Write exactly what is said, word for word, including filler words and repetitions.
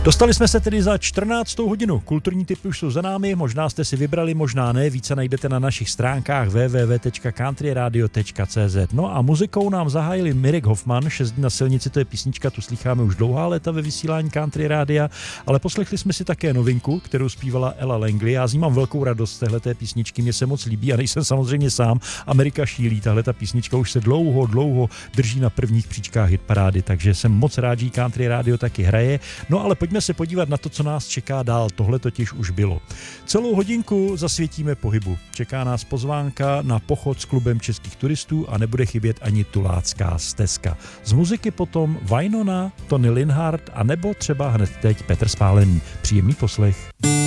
Dostali jsme se tedy za čtrnáctou hodinu. Kulturní tipy už jsou za námi, možná jste si vybrali, možná ne. Více najdete na našich stránkách w w w tečka country radio tečka c z. No a muzikou nám zahájili Mirek Hoffman, šest dní na silnici, to je písnička, tu slycháme už dlouhá léta ve vysílání Country Rádia, ale poslechli jsme si také novinku, kterou zpívala Ella Langley. Já z ní mám velkou radost z téhleté písničky, mě se moc líbí a nejsem samozřejmě sám. Amerika šílí, tahle ta písnička už se dlouho, dlouho drží na prvních příčkách hitparády, takže jsem moc rád, že Country Radio taky hraje. No ale pojďme se podívat na to, co nás čeká dál. Tohle totiž už bylo. Celou hodinku zasvětíme pohybu. Čeká nás pozvánka na pochod s klubem českých turistů a nebude chybět ani tulácká stezka. Z muziky potom Wynona, Tony Linhart a nebo třeba hned teď Petr Spálený. Příjemný poslech.